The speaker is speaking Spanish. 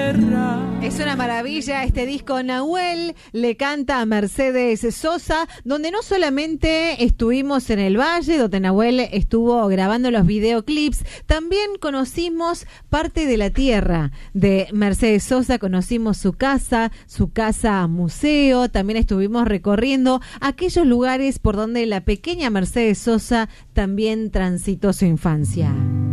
tierra. Es una maravilla este disco. Nahuel le canta a Mercedes Sosa, donde no solamente estuvimos en el Valle, donde Nahuel estuvo grabando los videoclips, también conocimos parte de la tierra de Mercedes Sosa, conocimos su casa museo, también estuvimos recorriendo aquellos lugares por donde la pequeña Mercedes Sosa también transitó su infancia.